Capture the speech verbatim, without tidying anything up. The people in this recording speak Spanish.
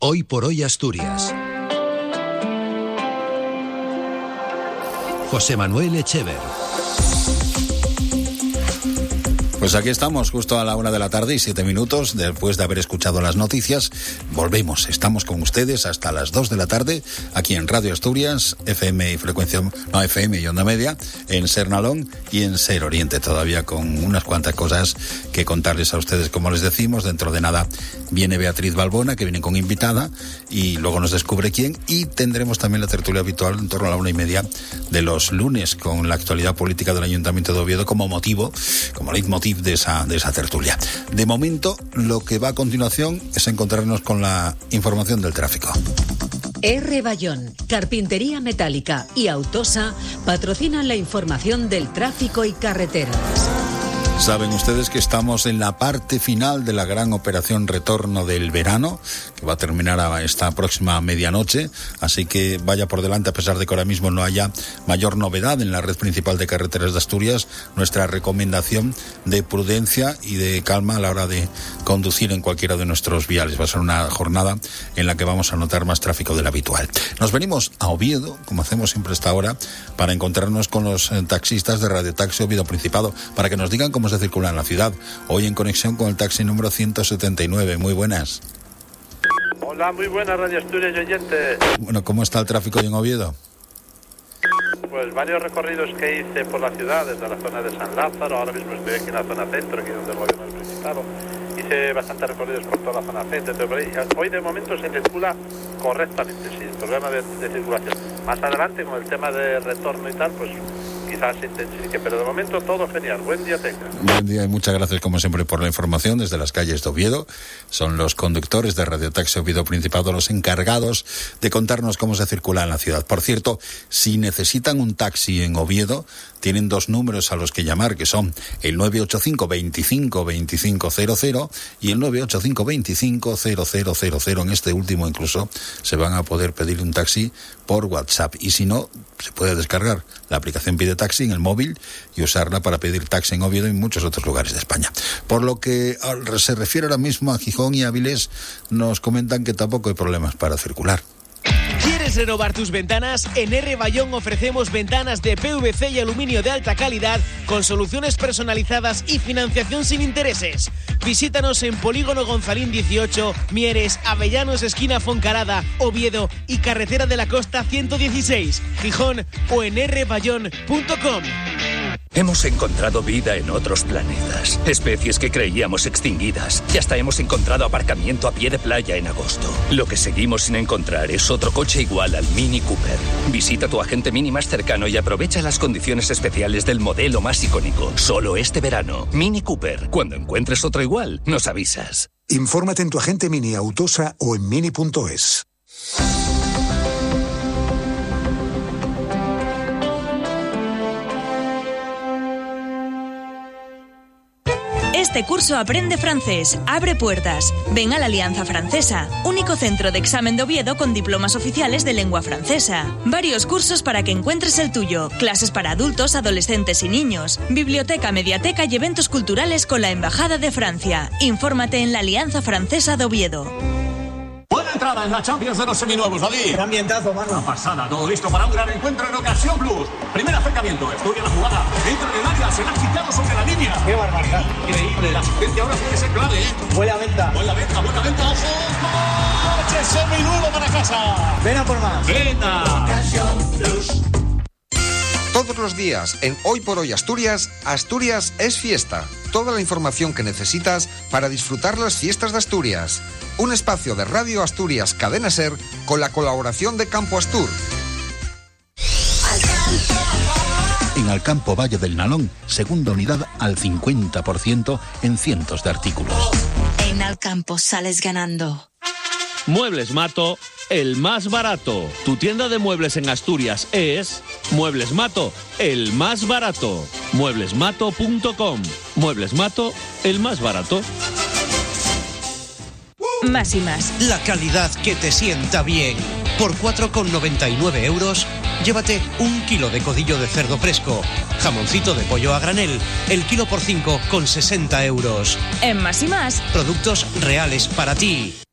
Hoy por hoy Asturias. José Manuel Echever. Pues aquí estamos, justo a la una de la tarde y siete minutos, después de haber escuchado las noticias. Volvemos, estamos con ustedes hasta las dos de la tarde, aquí en Radio Asturias, F M y frecuencia, no, F M y onda media, en Ser Nalón y en Ser Oriente, todavía con unas cuantas cosas que contarles a ustedes. Como les decimos, dentro de nada viene Beatriz Balbona, que viene con invitada, y luego nos descubre quién, y tendremos también la tertulia habitual en torno a la una y media de los lunes, con la actualidad política del Ayuntamiento de Oviedo como motivo, como leitmotiv de esa, de esa tertulia. De momento, lo que va a continuación es encontrarnos con la información del tráfico. R. Bayón, Carpintería Metálica y Autosa patrocinan la información del tráfico y carreteras. Saben ustedes que estamos en la parte final de la gran operación retorno del verano, que va a terminar a esta próxima medianoche, así que vaya por delante, a pesar de que ahora mismo no haya mayor novedad en la red principal de carreteras de Asturias, nuestra recomendación de prudencia y de calma a la hora de conducir en cualquiera de nuestros viales. Va a ser una jornada en la que vamos a notar más tráfico del habitual. Nos venimos a Oviedo, como hacemos siempre a esta hora, para encontrarnos con los eh, taxistas de Radio Taxi Oviedo Principado, para que nos digan cómo se circula en la ciudad. Hoy en conexión con el taxi número ciento setenta y nueve. Muy buenas. Hola, muy buenas, Radio Asturias y oyentes. Bueno, ¿cómo está el tráfico hoy en Oviedo? Pues varios recorridos que hice por la ciudad, desde la zona de San Lázaro, ahora mismo estoy aquí en la zona centro, aquí donde el gobierno del Principado. Hice bastantes recorridos por toda la zona centro. Hoy de momento se circula correctamente, sin problema de, de circulación. Más adelante, con el tema de retorno y tal, pues quizás se intensifique, pero de momento todo genial. Buen día tenga. Buen día y muchas gracias como siempre por la información desde las calles de Oviedo. Son los conductores de Radio Taxi Oviedo Principado los encargados de contarnos cómo se circula en la ciudad. Por cierto, si necesitan un taxi en Oviedo, tienen dos números a los que llamar, que son el nueve ocho cinco, veinticinco, veinticinco cero cero y el nueve ocho cinco, veinticinco, cero cero cero cero. En este último incluso se van a poder pedir un taxi por WhatsApp, y si no, se puede descargar la aplicación Pide Taxi en el móvil y usarla para pedir taxi en Oviedo y en muchos otros lugares de España. Por lo que se refiere ahora mismo a Gijón y Avilés, nos comentan que tampoco hay problemas para circular. ¿Quieres renovar tus ventanas? En R. Bayón ofrecemos ventanas de P V C y aluminio de alta calidad con soluciones personalizadas y financiación sin intereses. Visítanos en Polígono Gonzalín dieciocho, Mieres, Avellanos, esquina Foncarada, Oviedo y Carretera de la Costa ciento dieciséis, Gijón, o en r bayón punto com. Hemos encontrado vida en otros planetas, especies que creíamos extinguidas, y hasta hemos encontrado aparcamiento a pie de playa en agosto. Lo que seguimos sin encontrar es otro coche igual al Mini Cooper. Visita tu agente Mini más cercano y aprovecha las condiciones especiales del modelo más icónico. Solo este verano. Mini Cooper. Cuando encuentres otro igual, nos avisas. Infórmate en tu agente Mini Autosa o en mini punto es. Este curso aprende francés, abre puertas. Ven a la Alianza Francesa, único centro de examen de Oviedo con diplomas oficiales de lengua francesa. Varios cursos para que encuentres el tuyo, clases para adultos, adolescentes y niños, biblioteca, mediateca y eventos culturales con la Embajada de Francia. Infórmate en la Alianza Francesa de Oviedo. Buena entrada en la Champions de los seminuevos, David. Qué ambientazo, mano. Una pasada, todo listo para un gran encuentro en Ocasión Plus. Primer acercamiento, estudia la jugada. Entra en el área, se la ha quitado sobre la línea. Qué barbaridad. Increíble, la asistencia ahora tiene que ser clave, ¿eh? Buena venta. Buena venta, buena venta, ojo. ¡Coche seminuevo para casa! Ven a por más. Venga. Ocasión Plus. Todos los días en Hoy por Hoy Asturias, Asturias es fiesta. Toda la información que necesitas para disfrutar las fiestas de Asturias. Un espacio de Radio Asturias Cadena Ser con la colaboración de Campo Astur. En Alcampo Valle del Nalón, segunda unidad al cincuenta por ciento en cientos de artículos. En Alcampo sales ganando. Muebles Mato, el más barato. Tu tienda de muebles en Asturias es Muebles Mato, el más barato. muebles mato punto com. Muebles Mato, el más barato. Más y más. La calidad que te sienta bien. Por cuatro con noventa y nueve euros, llévate un kilo de codillo de cerdo fresco, jamoncito de pollo a granel, el kilo por cinco con sesenta euros. En Más y Más. Productos reales para ti.